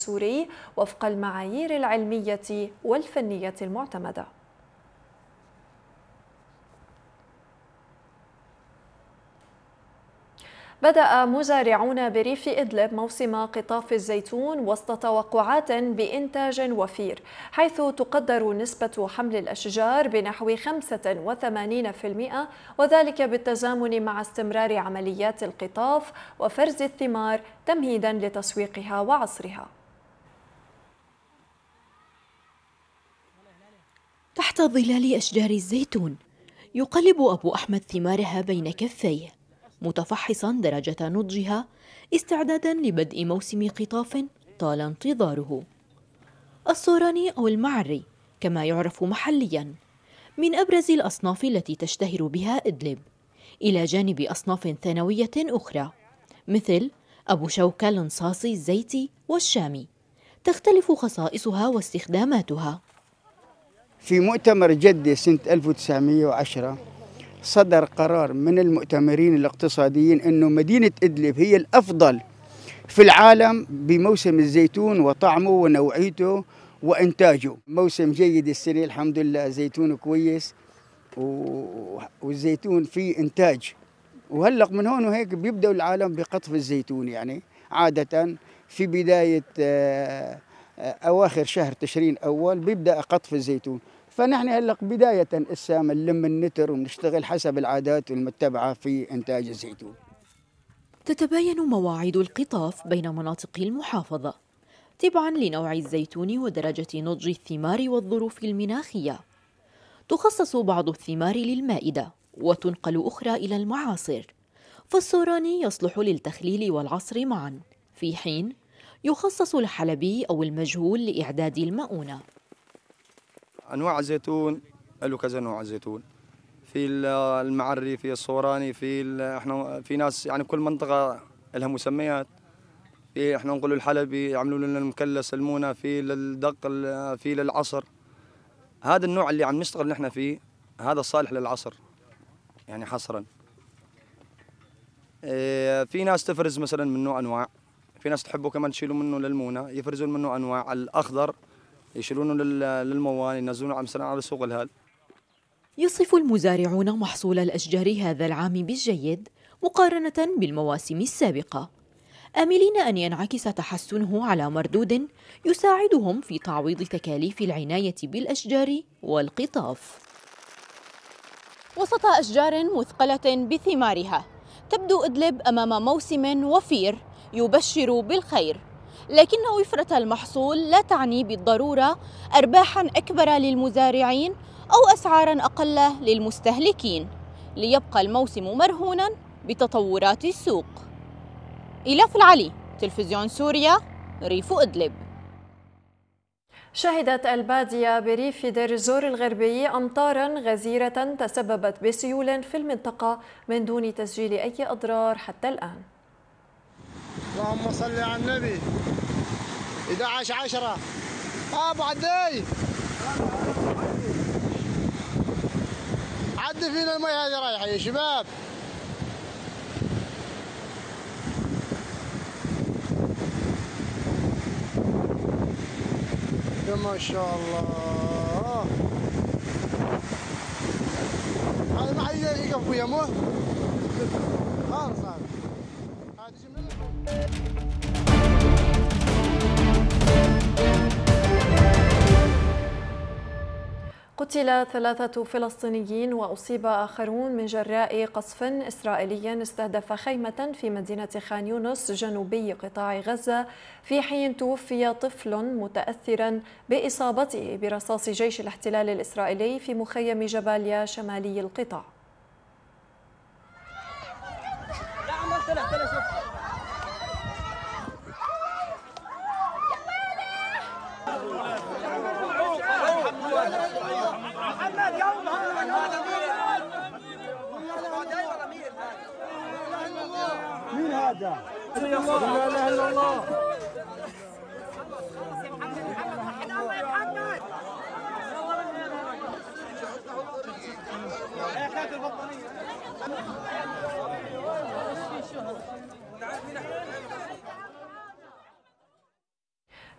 السوري وفق المعايير العلمية والفنية المعتمدة. بدأ مزارعون بريف إدلب موسم قطاف الزيتون وسط توقعات بإنتاج وفير، حيث تقدر نسبة حمل الأشجار بنحو 85%، وذلك بالتزامن مع استمرار عمليات القطاف وفرز الثمار تمهيدا لتسويقها وعصرها. تحت ظلال أشجار الزيتون يقلب أبو أحمد ثمارها بين كفيه، متفحصا درجة نضجها استعدادا لبدء موسم قطاف طال انتظاره. الصوراني أو المعري كما يعرف محليا من أبرز الأصناف التي تشتهر بها إدلب، إلى جانب أصناف ثانوية أخرى مثل أبو شوكة الانصاصي الزيتي والشامي، تختلف خصائصها واستخداماتها. في مؤتمر جدة سنة 1910 صدر قرار من المؤتمرين الاقتصاديين أنه مدينة إدلب هي الأفضل في العالم بموسم الزيتون وطعمه ونوعيته وإنتاجه. موسم جيد السنة الحمد لله، زيتون كويس والزيتون فيه إنتاج، وهلق من هون وهيك بيبدأ العالم بقطف الزيتون، يعني عادة في بداية أواخر شهر تشرين أول بيبدأ قطف الزيتون، فنحن هلق بداية السام نلم النتر ونشتغل حسب العادات المتبعة في إنتاج الزيتون. تتباين مواعيد القطاف بين مناطق المحافظة تبعاً لنوع الزيتون ودرجة نضج الثمار والظروف المناخية. تخصص بعض الثمار للمائدة وتنقل أخرى إلى المعاصر، فالصوراني يصلح للتخليل والعصر معاً، في حين يخصص الحلبي أو المجهول لإعداد المؤونة. أنواع الزيتون له كذا نوع زيتون، في المعري، في الصوراني، احنا في ناس يعني كل منطقة لها مسميات. في احنا نقول الحلبي، يعملوا لنا المكلس، المونة، في للدق، في للعصر. هذا النوع اللي عم نشتغل نحن فيه هذا الصالح للعصر يعني حصرا. في ناس تفرز مثلا منه انواع، في ناس تحبه كمان تشيلوا منه للمونة، يفرزون منه انواع. الاخضر يشيلونه للموان، ينزلونه مثلا على سوق الهال. يصف المزارعون محصول الأشجار هذا العام بالجيد مقارنة بالمواسم السابقة، آملين أن ينعكس تحسنه على مردود يساعدهم في تعويض تكاليف العناية بالأشجار والقطاف. وسط أشجار مثقلة بثمارها تبدو إدلب أمام موسم وفير يبشر بالخير، لكن وفرة المحصول لا تعني بالضرورة أرباحاً أكبر للمزارعين أو أسعاراً أقل للمستهلكين، ليبقى الموسم مرهوناً بتطورات السوق. إلاف العلي، تلفزيون سوريا، ريف إدلب. شهدت البادية بريف دير الزور الغربي أمطاراً غزيرة تسببت بسيول في المنطقة من دون تسجيل أي أضرار حتى الآن. اللهم صل على النبي. 11/10 أبو عدي عدي فينا المي هذه رايحة يا شباب. يا ما شاء الله. هذا ما حد يقف ويا مو خالص. هذا قتل 3 فلسطينيين وأصيب آخرون من جراء قصف إسرائيلي استهدف خيمة في مدينة خان يونس جنوبي قطاع غزة، في حين توفي طفل متأثرا بإصابته برصاص جيش الاحتلال الإسرائيلي في مخيم جباليا شمالي القطاع. مين هذا؟ لا اله الا الله.